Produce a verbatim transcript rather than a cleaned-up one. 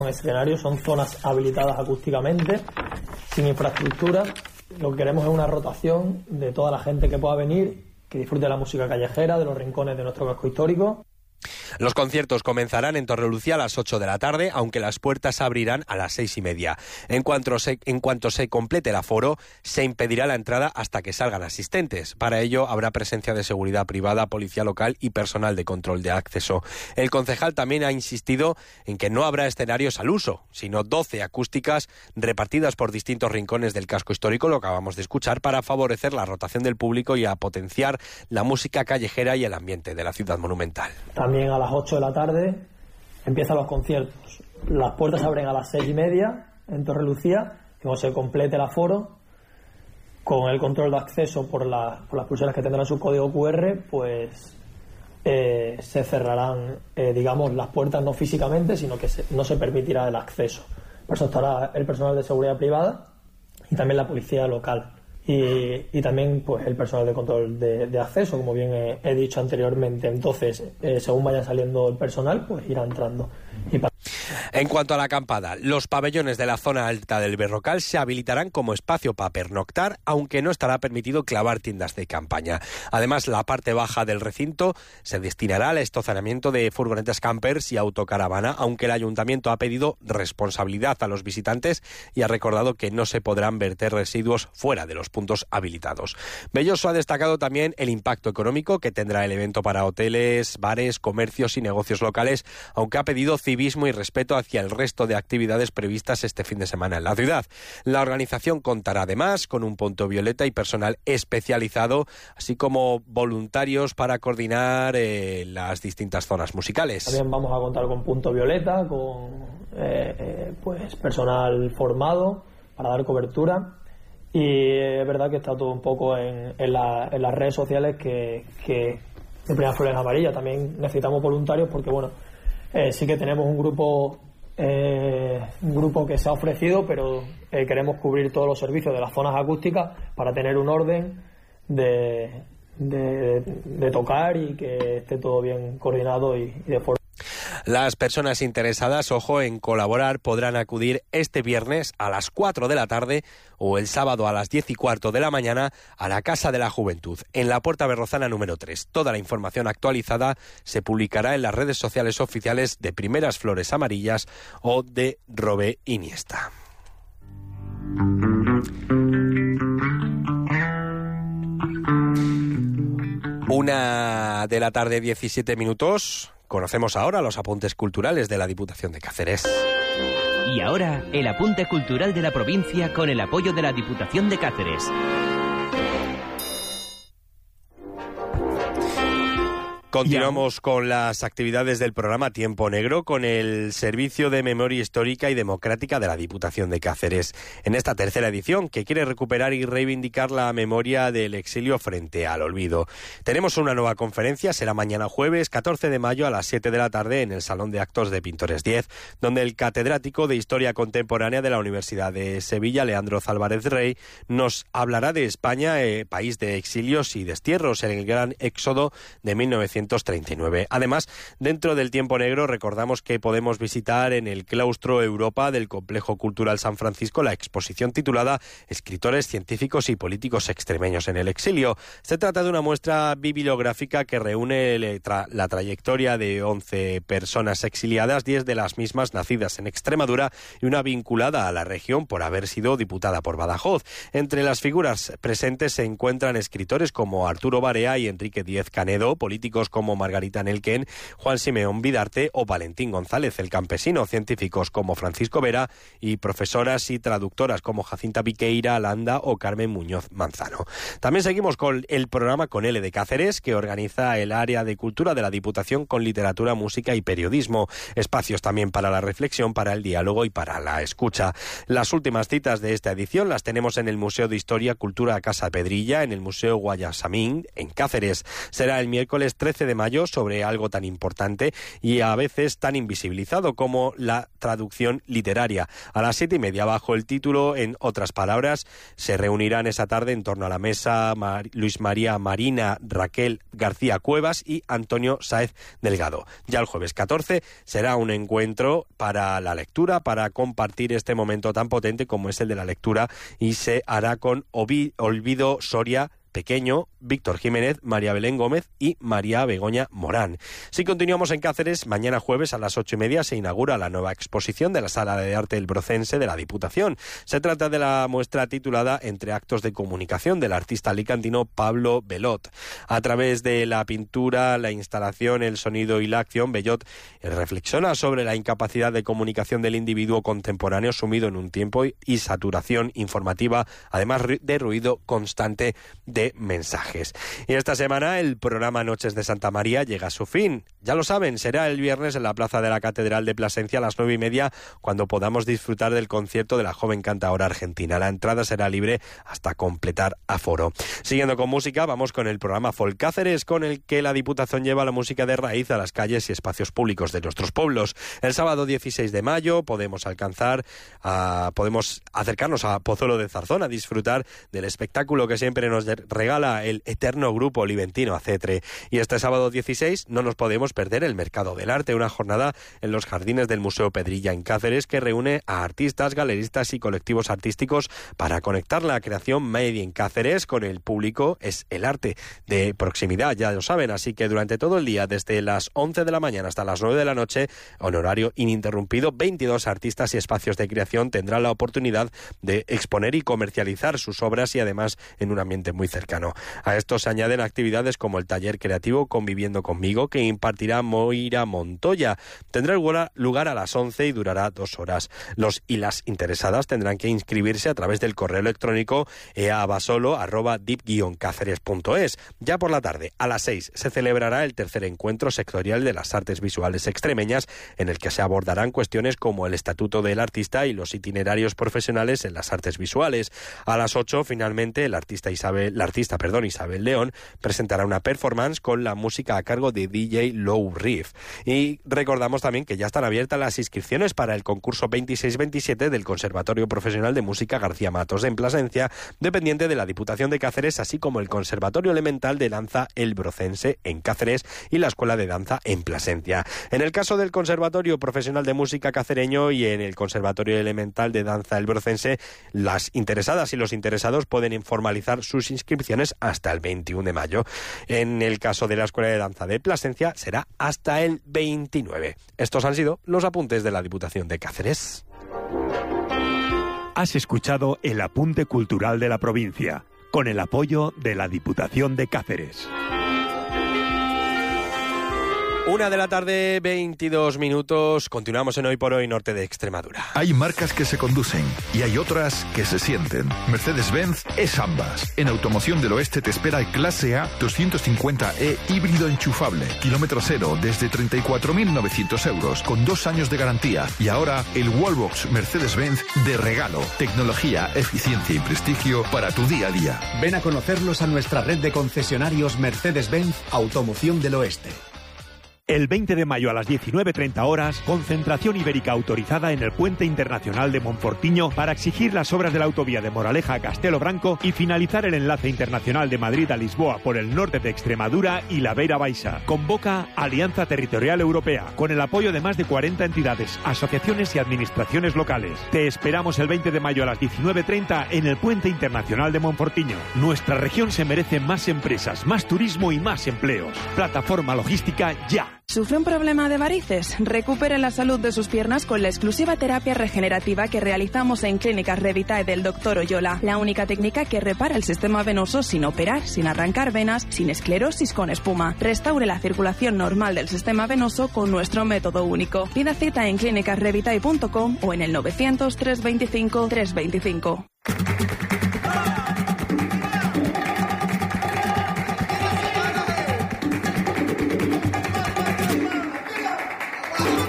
escenarios, son zonas habilitadas acústicamente, sin infraestructura. Lo que queremos es una rotación de toda la gente que pueda venir, que disfrute de la música callejera, de los rincones de nuestro casco histórico. Los conciertos comenzarán en Torrelucía a las ocho de la tarde, aunque las puertas abrirán a las seis y media. En cuanto se, en cuanto se complete el aforo, se impedirá la entrada hasta que salgan asistentes. Para ello habrá presencia de seguridad privada, policía local y personal de control de acceso. El concejal también ha insistido en que no habrá escenarios al uso, sino doce acústicas repartidas por distintos rincones del casco histórico, lo que acabamos de escuchar, para favorecer la rotación del público y a potenciar la música callejera y el ambiente de la ciudad monumental. También a las ocho de la tarde empiezan los conciertos. Las puertas se abren a las seis y media en Torrelucía. Cuando se complete el aforo, con el control de acceso por, la, por las pulseras que tendrán su código cu erre, pues eh, se cerrarán, eh, digamos, las puertas no físicamente, sino que se, no se permitirá el acceso. Por eso estará el personal de seguridad privada y también la policía local. Y, y también pues el personal de control de, de acceso, como bien he, he dicho anteriormente. Entonces, eh, según vaya saliendo el personal, pues irá entrando. Y para... En cuanto a la acampada, los pabellones de la zona alta del Berrocal se habilitarán como espacio para pernoctar, aunque no estará permitido clavar tiendas de campaña. Además, la parte baja del recinto se destinará al estacionamiento de furgonetas campers y autocaravana, aunque el ayuntamiento ha pedido responsabilidad a los visitantes y ha recordado que no se podrán verter residuos fuera de los puntos habilitados. Belloso ha destacado también el impacto económico que tendrá el evento para hoteles, bares, comercios y negocios locales, aunque ha pedido civismo y respeto hacia el resto de actividades previstas este fin de semana en la ciudad. La organización contará además con un punto violeta y personal especializado, así como voluntarios para coordinar eh, las distintas zonas musicales. También vamos a contar con punto violeta, con eh, eh, pues personal formado para dar cobertura. Y es verdad que está todo un poco en, en, la, en las redes sociales que, que de Primeras Flores Amarillas. También necesitamos voluntarios porque, bueno, eh, sí que tenemos un grupo eh, un grupo que se ha ofrecido, pero eh, queremos cubrir todos los servicios de las zonas acústicas para tener un orden de, de, de tocar y que esté todo bien coordinado y, y de forma. Las personas interesadas, ojo, en colaborar podrán acudir este viernes a las cuatro de la tarde o el sábado a las diez y cuarto de la mañana a la Casa de la Juventud, en la Puerta Berrozana número tres. Toda la información actualizada se publicará en las redes sociales oficiales de Primeras Flores Amarillas o de Robe Iniesta. Una de la tarde, diecisiete minutos. Conocemos ahora los apuntes culturales de la Diputación de Cáceres. Y ahora, el apunte cultural de la provincia con el apoyo de la Diputación de Cáceres. Continuamos con las actividades del programa Tiempo Negro con el Servicio de Memoria Histórica y Democrática de la Diputación de Cáceres. En esta tercera edición, que quiere recuperar y reivindicar la memoria del exilio frente al olvido. Tenemos una nueva conferencia, será mañana jueves catorce de mayo a las siete de la tarde en el Salón de Actos de Pintores diez, donde el catedrático de Historia Contemporánea de la Universidad de Sevilla, Leandro Zálvarez Rey, nos hablará de España, eh, país de exilios y destierros en el gran éxodo de mil novecientos treinta y nueve. Además, dentro del Tiempo Negro recordamos que podemos visitar en el Claustro Europa del Complejo Cultural San Francisco la exposición titulada Escritores, científicos y políticos extremeños en el exilio. Se trata de una muestra bibliográfica que reúne la trayectoria de once personas exiliadas, diez de las mismas nacidas en Extremadura y una vinculada a la región por haber sido diputada por Badajoz. Entre las figuras presentes se encuentran escritores como Arturo Barea y Enrique Díez Canedo, políticos como Margarita Nelken, Juan Simeón Vidarte o Valentín González el Campesino, científicos como Francisco Vera y profesoras y traductoras como Jacinta Viqueira Landa o Carmen Muñoz Manzano. También seguimos con el programa Con L de Cáceres, que organiza el área de cultura de la Diputación con literatura, música y periodismo. Espacios también para la reflexión, para el diálogo y para la escucha. Las últimas citas de esta edición las tenemos en el Museo de Historia, Cultura Casa Pedrilla, en el Museo Guayasamín, en Cáceres. Será el miércoles trece catorce de mayo sobre algo tan importante y a veces tan invisibilizado como la traducción literaria. A las siete y media, bajo el título En otras palabras, se reunirán esa tarde en torno a la mesa Mar- Luis María Marina, Raquel García Cuevas y Antonio Sáez Delgado. Ya el jueves catorce será un encuentro para la lectura, para compartir este momento tan potente como es el de la lectura, y se hará con Ovi- Olvido Soria Pequeño, Víctor Jiménez, María Belén Gómez y María Begoña Morán. Si continuamos en Cáceres, mañana jueves a las ocho y media se inaugura la nueva exposición de la Sala de Arte El Brocense de la Diputación. Se trata de la muestra titulada Entre actos de comunicación del artista alicantino Pablo Belot. A través de la pintura, la instalación, el sonido y la acción, Belot reflexiona sobre la incapacidad de comunicación del individuo contemporáneo sumido en un tiempo y saturación informativa, además de ruido constante de mensajes. Y esta semana el programa Noches de Santa María llega a su fin. Ya lo saben, será el viernes en la Plaza de la Catedral de Plasencia a las nueve y media, cuando podamos disfrutar del concierto de la joven cantadora argentina. La entrada será libre hasta completar aforo. Siguiendo con música, vamos con el programa Folk Cáceres, con el que la Diputación lleva la música de raíz a las calles y espacios públicos de nuestros pueblos. El sábado dieciséis de mayo podemos alcanzar a, podemos acercarnos a Pozuelo de Zarzón a disfrutar del espectáculo que siempre nos regala el eterno grupo oliventino Acetre. Y este sábado dieciséis no nos podemos perder el Mercado del Arte, una jornada en los jardines del Museo Pedrilla en Cáceres que reúne a artistas, galeristas y colectivos artísticos para conectar la creación made in Cáceres con el público. Es el arte de proximidad, ya lo saben, así que durante todo el día, desde las once de la mañana hasta las nueve de la noche, en horario ininterrumpido, veintidós artistas y espacios de creación tendrán la oportunidad de exponer y comercializar sus obras, y además en un ambiente muy cercano. A esto se añaden actividades como el taller creativo Conviviendo Conmigo, que impartirá Moira Montoya. Tendrá lugar a las once y durará dos horas. Los y las interesadas tendrán que inscribirse a través del correo electrónico eabasolo arroba dip guion cáceres punto es. Ya por la tarde, a las seis, se celebrará el tercer encuentro sectorial de las artes visuales extremeñas, en el que se abordarán cuestiones como el estatuto del artista y los itinerarios profesionales en las artes visuales. A las ocho, finalmente, el artista Isabel, la artista, perdón, Isabel León presentará una performance con la música a cargo de D J Low Reef. Y recordamos también que ya están abiertas las inscripciones para el concurso veintiséis veintisiete del Conservatorio Profesional de Música García Matos en Plasencia, dependiente de la Diputación de Cáceres, así como el Conservatorio Elemental de Danza El Brocense en Cáceres y la Escuela de Danza en Plasencia. En el caso del Conservatorio Profesional de Música cacereño y en el Conservatorio Elemental de Danza El Brocense, las interesadas y los interesados pueden formalizar sus inscripciones hasta el veintiuno de mayo. En el caso de la Escuela de Danza de Plasencia será hasta el veintinueve. Estos han sido los apuntes de la Diputación de Cáceres. Has escuchado el apunte cultural de la provincia, con el apoyo de la Diputación de Cáceres. Una de la tarde, veintidós minutos. Continuamos en Hoy por Hoy Norte de Extremadura. Hay marcas que se conducen y hay otras que se sienten. Mercedes-Benz es ambas. En Automoción del Oeste te espera el Clase A doscientos cincuenta E híbrido enchufable. Kilómetro cero desde treinta y cuatro mil novecientos euros con dos años de garantía. Y ahora el Wallbox Mercedes-Benz de regalo. Tecnología, eficiencia y prestigio para tu día a día. Ven a conocerlos a nuestra red de concesionarios Mercedes-Benz Automoción del Oeste. El veinte de mayo a las diecinueve treinta horas, concentración ibérica autorizada en el Puente Internacional de Monfortiño para exigir las obras de la autovía de Moraleja a Castelo Branco y finalizar el enlace internacional de Madrid a Lisboa por el norte de Extremadura y la Beira Baixa. Convoca Alianza Territorial Europea, con el apoyo de más de cuarenta entidades, asociaciones y administraciones locales. Te esperamos el veinte de mayo a las diecinueve treinta en el Puente Internacional de Monfortiño. Nuestra región se merece más empresas, más turismo y más empleos. Plataforma logística ya. ¿Sufre un problema de varices? Recupere la salud de sus piernas con la exclusiva terapia regenerativa que realizamos en Clínicas Revitae del doctor Oyola. La única técnica que repara el sistema venoso sin operar, sin arrancar venas, sin esclerosis con espuma. Restaure la circulación normal del sistema venoso con nuestro método único. Pida cita en clínicas revitae punto com o en el novecientos, trescientos veinticinco, trescientos veinticinco.